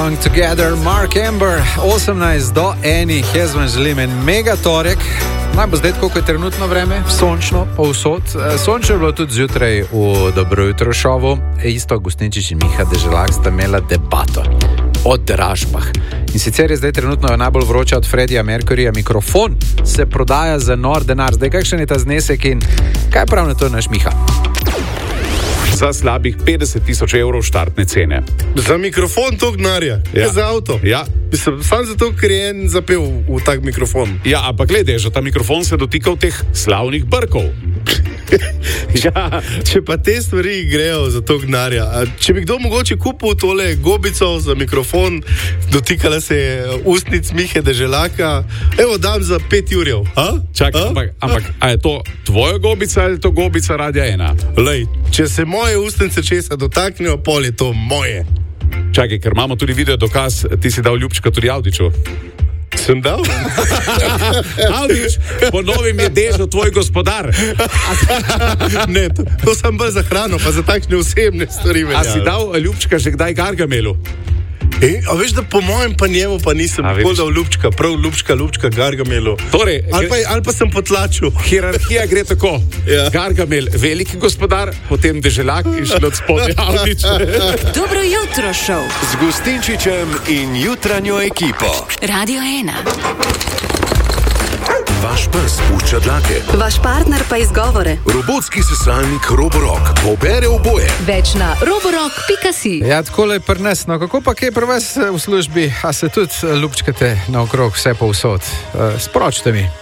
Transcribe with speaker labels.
Speaker 1: Together, Mark Amber, 18 do 1, jaz vam želim en mega torek. Naj bo zdaj, koliko je trenutno vreme, sončno, povsod. Sončno je bilo tudi zjutraj v Dobro jutro šovu. Isto Gustinčič in Miha Deželak sta imela debato o dražbah. In sicer je zdaj trenutno najbolj vroča od Freddija Mercuryja. Mikrofon se prodaja za nor denar. Zdaj, kakšen je ta znesek in kaj prav na to naš Miha?
Speaker 2: Za slabih 50,000 evrov štartne cene.
Speaker 3: Za mikrofon to gnarja, ja. Za avto.
Speaker 2: Ja.
Speaker 3: Sam zato, ker je en zapel v tak mikrofon.
Speaker 2: Ja, ampak gledaj, že ta mikrofon se dotika v teh slavnih brkov.
Speaker 3: Ja, če pa te stvari grejo za to gnarja. Če bi kdo mogoče kupil tole gobico za mikrofon, dotikala se je ustnic Mihe Deželaka, evo dam za 5 jurjev.
Speaker 2: Čakaj, ampak a je to tvoja gobica ali je to gobica Radia 1?
Speaker 3: Lej, če se moje ustnice česa dotaknejo, pol je to moje.
Speaker 2: Čakaj, ker imamo tudi video dokaz, ti si dal ljubčka tudi Avdiču.
Speaker 3: Sem dal?
Speaker 2: Avdič, po novim je Dežo tvoj gospodar.
Speaker 3: Ne, to sem bolj za hrano, pa za takšne osebne stvari.
Speaker 2: A si dal ljubčka že kdaj Gargamelu?
Speaker 3: A veš, da po mojem pa njemu pa nisem dal ljubčka, prav ljubčka Gargamelu.
Speaker 2: Torej,
Speaker 3: ali pa sem potlačil.
Speaker 2: Hierarhija gre tako. Ja. Gargamel, veliki gospodar, potem Deželak in šlo od spodaj Avdič.
Speaker 4: Dobro jutro šov
Speaker 5: z Gustinčičem in jutranjo ekipo.
Speaker 4: Radio 1.
Speaker 5: Vaš pes pušča dlake.
Speaker 4: Vaš partner pa izgovore.
Speaker 5: Robotski sesalnik Roborock pobere oboje.
Speaker 4: Več na roborock.si.
Speaker 1: Ja, takole je pri nas. No, kako pa kje pri vas v službi? A se tudi ljubčkate naokrog vse povsod? Sporočite mi.